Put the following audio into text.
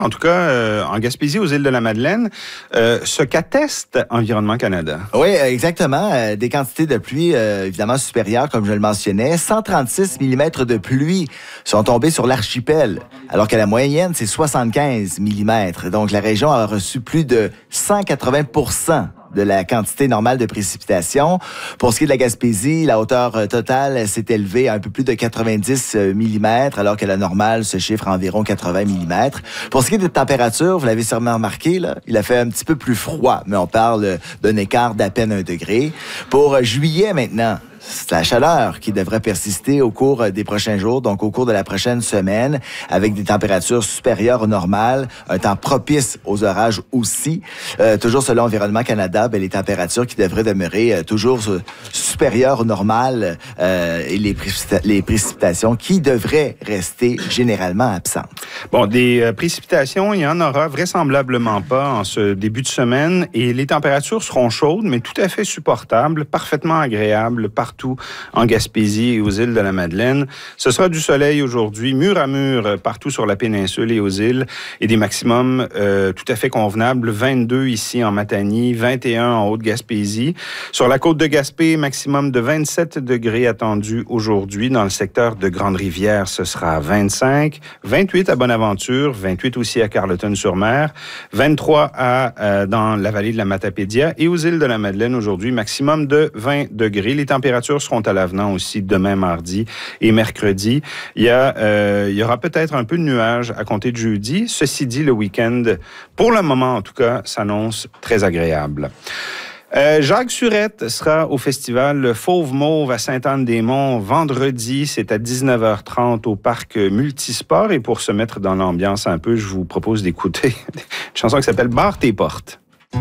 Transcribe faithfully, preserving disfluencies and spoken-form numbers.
En tout cas, euh, en Gaspésie, aux îles de la Madeleine, euh, ce qu'atteste Environnement Canada. Oui, exactement. Euh, des quantités de pluie, euh, évidemment, supérieures, comme je le mentionnais. cent trente-six millimètres de pluie sont tombés sur l'archipel, alors que la moyenne, c'est soixante-quinze millimètres. Donc, la région a reçu plus de cent quatre-vingts pour cent de la quantité normale de précipitation. Pour ce qui est de la Gaspésie, la hauteur totale s'est élevée à un peu plus de quatre-vingt-dix millimètres, alors que la normale se chiffre à environ quatre-vingts millimètres. Pour ce qui est des températures, vous l'avez sûrement remarqué, là, il a fait un petit peu plus froid, mais on parle d'un écart d'à peine un degré. Pour juillet maintenant, c'est la chaleur qui devrait persister au cours des prochains jours, donc au cours de la prochaine semaine, avec des températures supérieures au normal, un temps propice aux orages aussi. Euh, toujours selon Environnement Canada, ben, les températures qui devraient demeurer euh, toujours euh, supérieures au normal euh, et les, précipita- les précipitations qui devraient rester généralement absentes. Bon, des euh, précipitations, il y en aura vraisemblablement pas en ce début de semaine et les températures seront chaudes, mais tout à fait supportables, parfaitement agréables partout en Gaspésie et aux îles de la Madeleine. Ce sera du soleil aujourd'hui, mur à mur, partout sur la péninsule et aux îles, et des maximums euh, tout à fait convenables. vingt-deux ici en Matanie, vingt et un en Haute-Gaspésie. Sur la côte de Gaspé, maximum de vingt-sept degrés attendus aujourd'hui. Dans le secteur de Grande-Rivière, ce sera vingt-cinq, vingt-huit à Bonaventure, vingt-huit aussi à Carleton-sur-Mer, vingt-trois à, euh, dans la vallée de la Matapédia et aux îles de la Madeleine aujourd'hui, maximum de vingt degrés. Les températures seront à l'avenant aussi demain mardi et mercredi. Il y, a, euh, il y aura peut-être un peu de nuages à compter de jeudi. Ceci dit, le week-end, pour le moment en tout cas, s'annonce très agréable. Euh, Jacques Surette sera au festival Fauve Mauve à Sainte-Anne-des-Monts vendredi. C'est à dix-neuf heures trente au parc Multisport. Et pour se mettre dans l'ambiance un peu, je vous propose d'écouter une chanson qui s'appelle « Barre tes portes ».